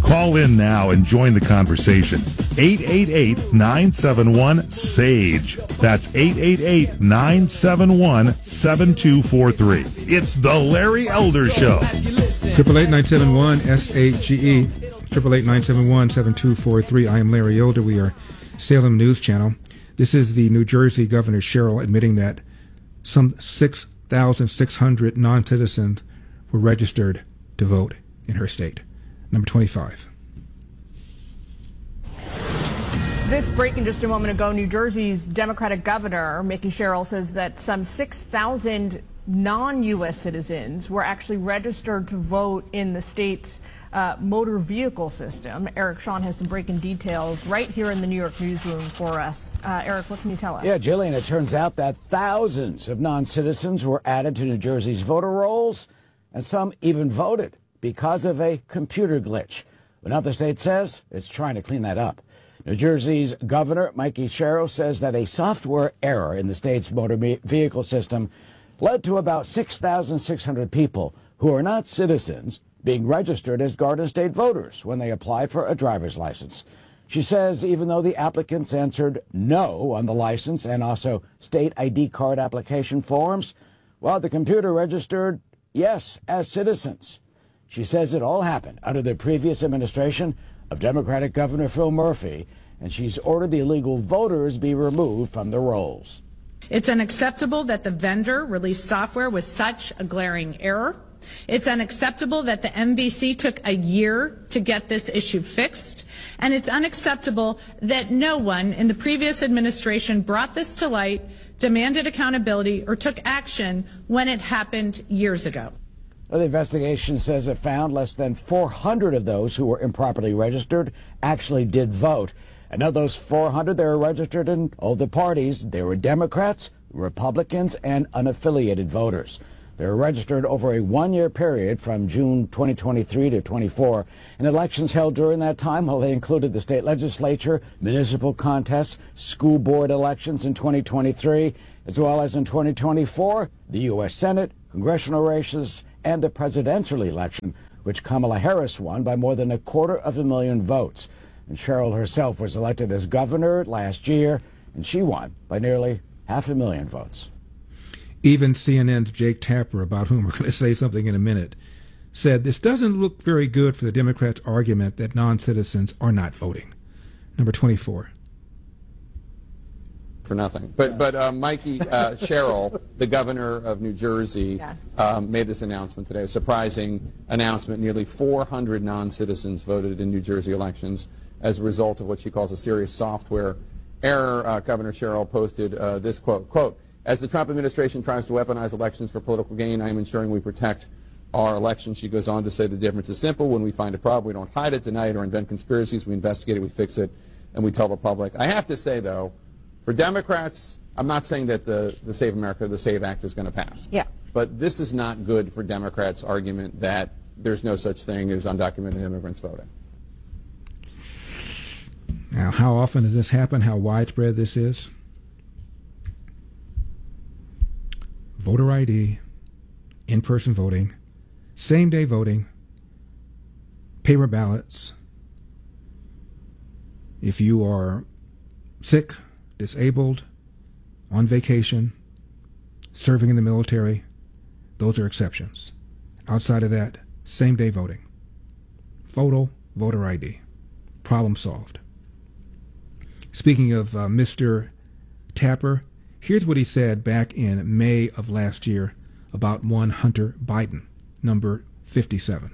Call in now and join the conversation. 888-971-SAGE. That's 888-971-7243. It's the Larry Elder Show. 888-971-SAGE. 888-971-7243. I am Larry Elder. We are Salem News Channel. This is the New Jersey Governor Sherrill admitting that some 6,600 non-citizens were registered to vote in her state. Number 25. This breaking just a moment ago, New Jersey's Democratic governor, Mikie Sherrill, says that some 6,000 non-U.S. citizens were actually registered to vote in the state's motor vehicle system. Eric Shawn has some breaking details right here in the New York newsroom for us. Eric, what can you tell us? Yeah, Jillian, it turns out that thousands of non-citizens were added to New Jersey's voter rolls, and some even voted because of a computer glitch. But now the state says it's trying to clean that up. New Jersey's governor, Mikie Sherrill, says that a software error in the state's motor vehicle system led to about 6,600 people who are not citizens being registered as Garden State voters when they applied for a driver's license. She says even though the applicants answered no on the license and also state ID card application forms, well, the computer registered yes as citizens. She says it all happened under the previous administration of Democratic Governor Phil Murphy, and she's ordered the illegal voters be removed from the rolls. It's unacceptable that the vendor released software with such a glaring error. It's unacceptable that the MVC took a year to get this issue fixed. And it's unacceptable that no one in the previous administration brought this to light, demanded accountability, or took action when it happened years ago. Well, the investigation says it found less than 400 of those who were improperly registered actually did vote. And of those 400, they were registered in all the parties. They were Democrats, Republicans, and unaffiliated voters. They were registered over a one-year period from June 2023 to 24. And elections held during that time, well, they included the state legislature, municipal contests, school board elections in 2023, as well as in 2024, the U.S. Senate, congressional races, and the presidential election, which Kamala Harris won by more than 250,000 votes. And Sherrill herself was elected as governor last year, and she won by nearly 500,000 votes. Even CNN's Jake Tapper, about whom we're going to say something in a minute, said this doesn't look very good for the Democrats' argument that non-citizens are not voting. Number 24. For nothing. But Mikie Sherrill, the governor of New Jersey, Yes. Made this announcement today, a surprising announcement. Nearly 400 non-citizens voted in New Jersey elections as a result of what she calls a serious software error. Governor Sherrill posted this quote, "As the Trump administration tries to weaponize elections for political gain, I am ensuring we protect our elections." She goes on to say the difference is simple. When we find a problem, we don't hide it, deny it, or invent conspiracies. We investigate it, we fix it, and we tell the public. I have to say, though, for Democrats, I'm not saying that the Save America, the SAVE Act is going to pass. Yeah. But this is not good for Democrats' argument that there's no such thing as undocumented immigrants voting. Now, how often does this happen? How widespread this is? Voter ID, in-person voting, same-day voting, paper ballots. If you are sick, disabled, on vacation, serving in the military, those are exceptions. Outside of that, same-day voting. Photo, voter ID. Problem solved. Speaking of Mr. Tapper, here's what he said back in May of last year about one Hunter Biden, number 57.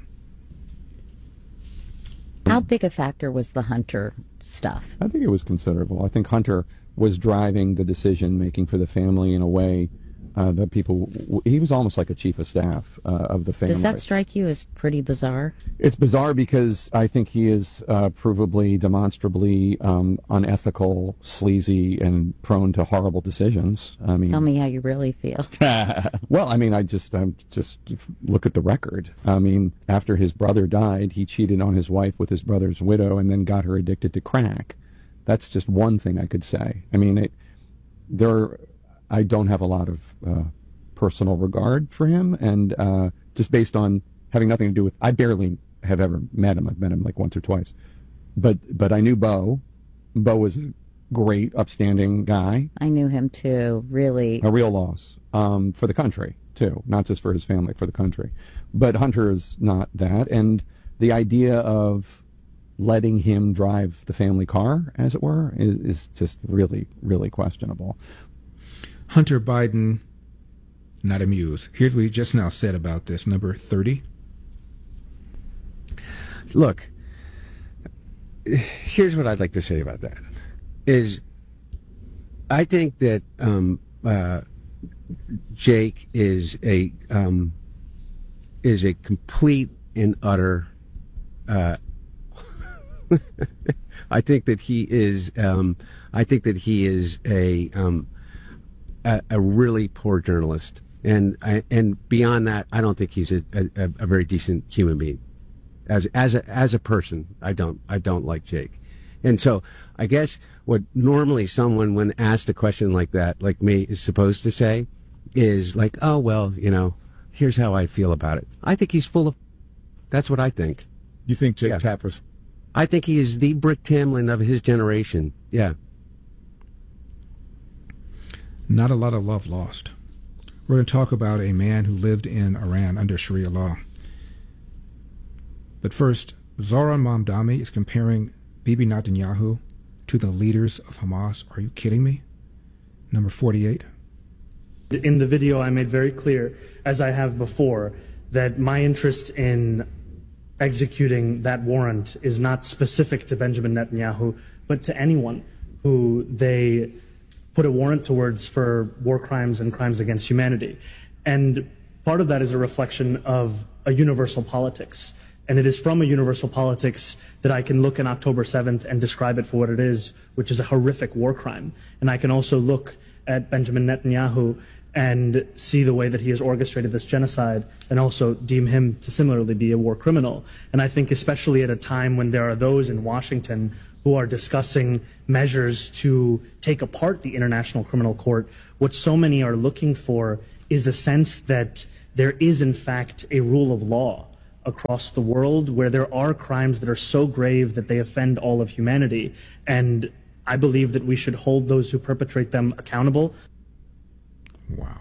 How big a factor was the Hunter stuff? I think it was considerable. I think Hunter was driving the decision making for the family in a way that people, he was almost like a chief of staff of the family. Does that strike you as pretty bizarre? It's bizarre because I think he is provably, demonstrably unethical, sleazy, and prone to horrible decisions. I mean, tell me how you really feel. Well, I mean, I'm just look at the record. I mean, after his brother died, he cheated on his wife with his brother's widow and then got her addicted to crack. That's just one thing I could say. I mean, I don't have a lot of personal regard for him, and just based on having nothing to do with, I barely have ever met him. I've met him like once or twice. But I knew Bo. Bo was a great, upstanding guy. I knew him too, really. A real loss for the country, too. Not just for his family, for the country. But Hunter is not that. And the idea of letting him drive the family car, as it were, is just really, really questionable. Hunter Biden, not amused. Here's what he just now said about this. Number 30. Look, here's what I'd like to say about that. Is I think that Jake is a complete and utter. I think that he is. I think that he is a really poor journalist, and beyond that, I don't think he's a very decent human being. As a person, I don't like Jake. And so I guess what normally someone, when asked a question like that, like me, is supposed to say is like, oh, well, here's how I feel about it. I think he's full of, that's what I think. You think Jake Tapper's? I think he is the Brick Tamland of his generation. Yeah. Not a lot of love lost. We're going to talk about a man who lived in Iran under Sharia law. But first, Zohran Mamdani is comparing Bibi Netanyahu to the leaders of Hamas. Are you kidding me? Number 48. In the video, I made very clear, as I have before, that my interest in executing that warrant is not specific to Benjamin Netanyahu, but to anyone who they put a warrant towards for war crimes and crimes against humanity. And part of that is a reflection of a universal politics. And it is from a universal politics that I can look on October 7th and describe it for what it is, which is a horrific war crime. And I can also look at Benjamin Netanyahu and see the way that he has orchestrated this genocide and also deem him to similarly be a war criminal. And I think especially at a time when there are those in Washington who are discussing measures to take apart the International Criminal Court, what so many are looking for is a sense that there is in fact a rule of law across the world where there are crimes that are so grave that they offend all of humanity. And I believe that we should hold those who perpetrate them accountable. Wow.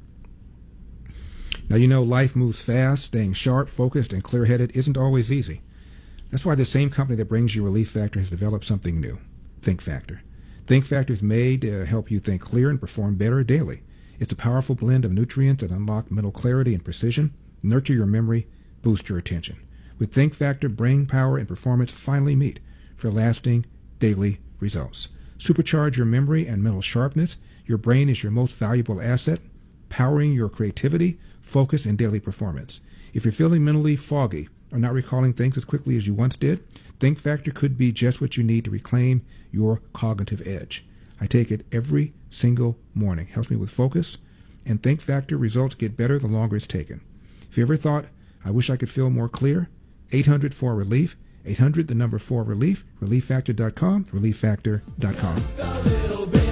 Now, life moves fast. Staying sharp, focused, and clear-headed isn't always easy. That's why the same company that brings you Relief Factor has developed something new, Think Factor. Think Factor is made to help you think clear and perform better daily. It's a powerful blend of nutrients that unlock mental clarity and precision, nurture your memory, boost your attention. With Think Factor, brain power and performance finally meet for lasting daily results. Supercharge your memory and mental sharpness. Your brain is your most valuable asset, powering your creativity, focus, and daily performance. If you're feeling mentally foggy or not recalling things as quickly as you once did, Think Factor could be just what you need to reclaim your cognitive edge. I take it every single morning. Helps me with focus, and Think Factor results get better the longer it's taken. If you ever thought, I wish I could feel more clear, 800-4-RELIEF, 800, the number 4-RELIEF, relieffactor.com, relieffactor.com.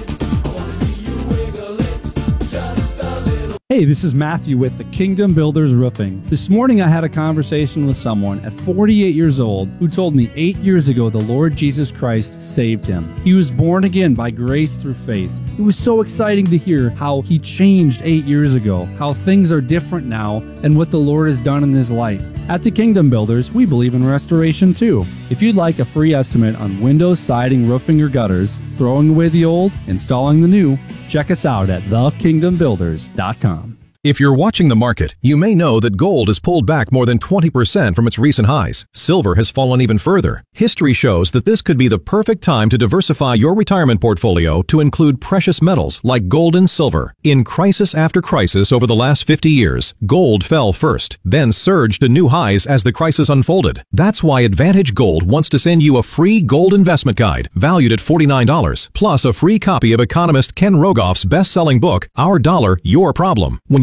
Hey, this is Matthew with the Kingdom Builders Roofing. This morning I had a conversation with someone at 48 years old who told me 8 years ago the Lord Jesus Christ saved him. He was born again by grace through faith. It was so exciting to hear how he changed 8 years ago, how things are different now, and what the Lord has done in his life. At the Kingdom Builders, we believe in restoration too. If you'd like a free estimate on windows, siding, roofing, or gutters, throwing away the old, installing the new, check us out at thekingdombuilders.com. If you're watching the market, you may know that gold has pulled back more than 20% from its recent highs. Silver has fallen even further. History shows that this could be the perfect time to diversify your retirement portfolio to include precious metals like gold and silver. In crisis after crisis over the last 50 years, gold fell first, then surged to new highs as the crisis unfolded. That's why Advantage Gold wants to send you a free gold investment guide valued at $49, plus a free copy of economist Ken Rogoff's best-selling book, Our Dollar, Your Problem. When you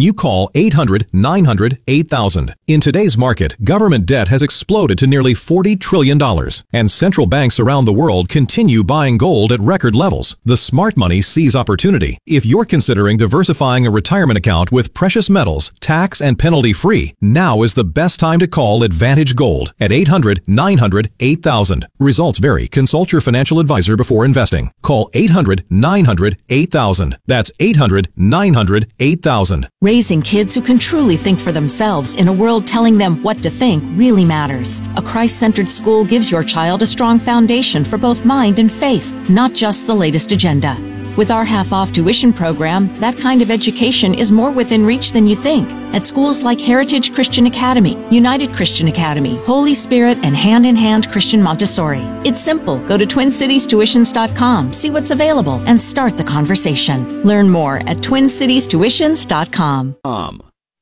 you call 800-900-8000. In today's market, government debt has exploded to nearly $40 trillion, and central banks around the world continue buying gold at record levels. The smart money sees opportunity. If you're considering diversifying a retirement account with precious metals, tax and penalty free, now is the best time to call Advantage Gold at 800-900-8000. Results vary. Consult your financial advisor before investing. Call 800-900-8000. That's 800-900-8000. Raising kids who can truly think for themselves in a world telling them what to think really matters. A Christ-centered school gives your child a strong foundation for both mind and faith, not just the latest agenda. With our half-off tuition program, that kind of education is more within reach than you think at schools like Heritage Christian Academy, United Christian Academy, Holy Spirit, and Hand in Hand Christian Montessori. It's simple. Go to TwinCitiesTuitions.com, see what's available, and start the conversation. Learn more at TwinCitiesTuitions.com.